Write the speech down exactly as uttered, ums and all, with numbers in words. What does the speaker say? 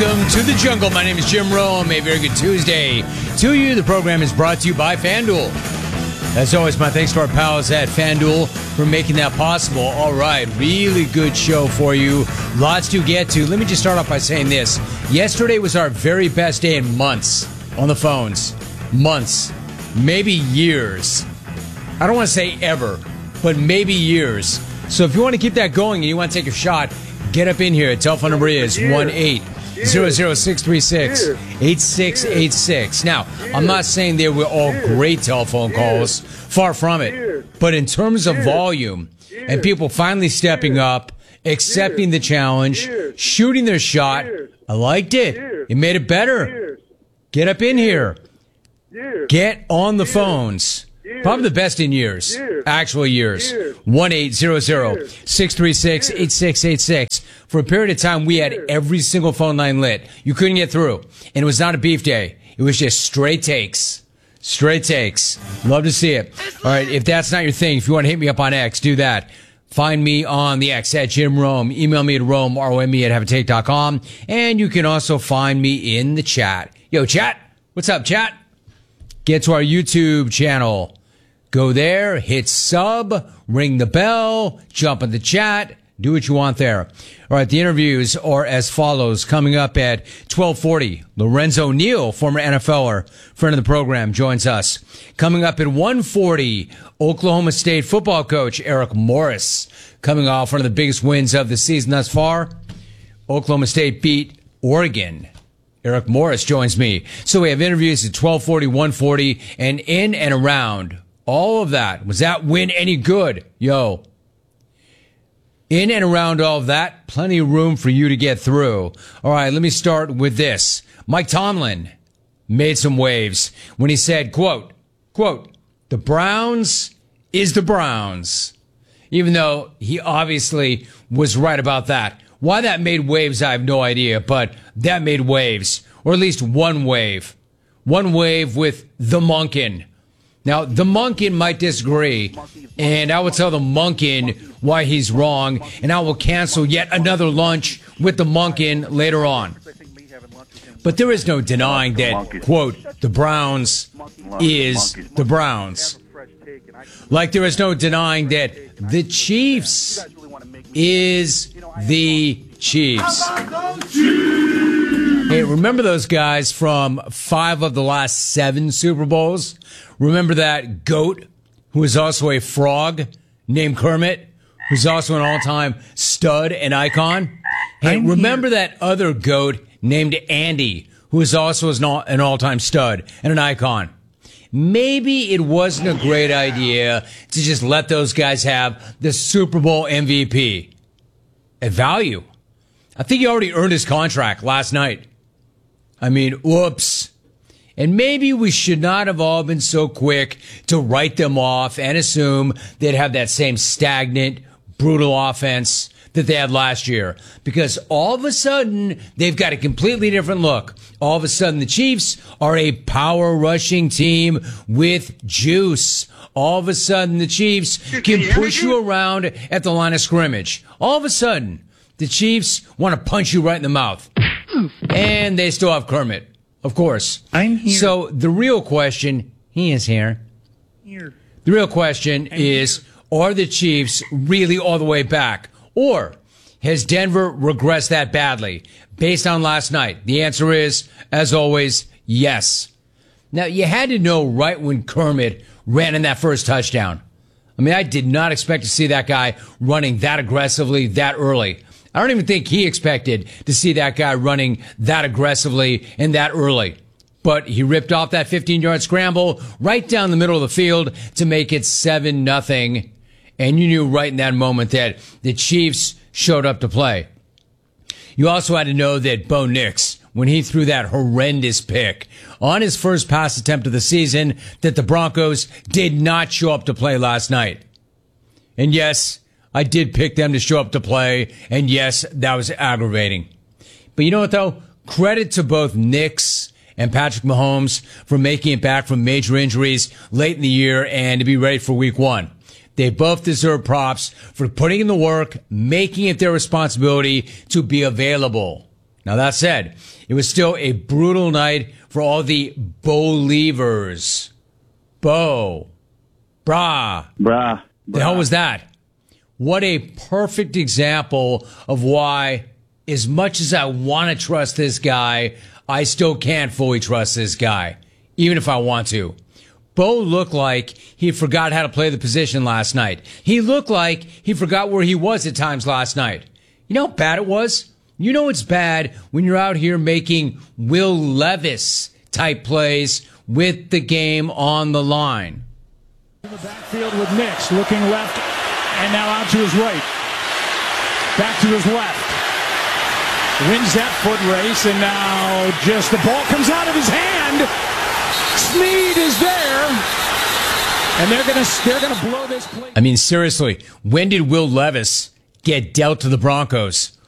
Welcome to the jungle. My name is Jim Rome. A very good Tuesday to you. The program is brought to you by FanDuel. As always, my thanks to our pals at FanDuel for making that possible. All right, really good show for you. Lots to get to. Let me just start off by saying this. Yesterday was our very best day in months on the phones. Months. Maybe years. I don't want to say ever, but maybe years. So if you want to keep that going and you want to take a shot, get up in here. Telephone number is one eight hundred, six three six, eight six eight six. Now, I'm not saying they were all great telephone calls. Far from it. But in terms of volume and people finally stepping up, accepting the challenge, shooting their shot, I liked it. It made it better. Get up in here. Get on the phones. Probably the best in years. Actual years. one eight hundred, six three six, eight six eight six. For a period of time, we had every single phone line lit. You couldn't get through. And it was not a beef day. It was just straight takes. Straight takes. Love to see it. All right, if that's not your thing, if you want to hit me up on X, do that. Find me on the X at Jim Rome. Email me at Rome, R O M E at have a take dot com. And you can also find me in the chat. Yo, chat. What's up, chat? Get to our YouTube channel. Go there, hit sub, ring the bell, jump in the chat, do what you want there. All right, the interviews are as follows. Coming up at twelve forty, Lorenzo Neal, former N F L er, friend of the program, joins us. Coming up at one forty, Oklahoma State football coach Eric Morris, coming off one of the biggest wins of the season thus far. Oklahoma State beat Oregon. Eric Morris joins me. So we have interviews at twelve forty, one forty, and in and around all of that. Was that win any good? Yo. In and around all of that, plenty of room for you to get through. All right, let me start with this. Mike Tomlin made some waves when he said, quote, quote, the Browns is the Browns. Even though he obviously was right about that. Why that made waves, I have no idea, but that made waves. Or at least one wave. One wave with the Monken. Now, the Monken might disagree, and I will tell the Monken why he's wrong, and I will cancel yet another lunch with the Monken later on. But there is no denying that, quote, the Browns is the Browns. Like there is no denying that the Chiefs is the Chiefs. Hey, remember those guys from five of the last seven Super Bowls? Remember that GOAT, who is also a frog, named Kermit, who's also an all-time stud and icon? Hey, remember that other GOAT named Andy, who is also an all-time stud and an icon? Maybe it wasn't a great idea to just let those guys have the Super Bowl M V P at value. I think he already earned his contract last night. I mean, whoops. And maybe we should not have all been so quick to write them off and assume they'd have that same stagnant, brutal offense that they had last year. Because all of a sudden, they've got a completely different look. All of a sudden, the Chiefs are a power rushing team with juice. All of a sudden, the Chiefs can push you around at the line of scrimmage. All of a sudden, the Chiefs want to punch you right in the mouth. And they still have Kermit, of course. I'm here. So the real question, he is here. Here. The real question I'm is, here. Are the Chiefs really all the way back? Or has Denver regressed that badly based on last night? The answer is, as always, yes. Now, you had to know right when Kermit ran in that first touchdown. I mean, I did not expect to see that guy running that aggressively that early. I don't even think he expected to see that guy running that aggressively and that early. But he ripped off that fifteen-yard scramble right down the middle of the field to make it seven nothing. And you knew right in that moment that the Chiefs showed up to play. You also had to know that Bo Nix, when he threw that horrendous pick on his first pass attempt of the season, that the Broncos did not show up to play last night. And yes, I did pick them to show up to play, and yes, that was aggravating. But you know what, though? Credit to both Nix and Patrick Mahomes for making it back from major injuries late in the year and to be ready for week one. They both deserve props for putting in the work, making it their responsibility to be available. Now, that said, it was still a brutal night for all the Believers. Bo. Brah. Brah. The hell was that? What a perfect example of why, as much as I want to trust this guy, I still can't fully trust this guy, even if I want to. Bo looked like he forgot how to play the position last night. He looked like he forgot where he was at times last night. You know how bad it was? You know it's bad when you're out here making Will Levis-type plays with the game on the line. In the backfield with Nix, looking left, and now out to his right. Back to his left. Wins that foot race, and now just the ball comes out of his hand. Snead is there, and they're gonna they're gonna blow this play. I mean, seriously, when did Will Levis get dealt to the Broncos?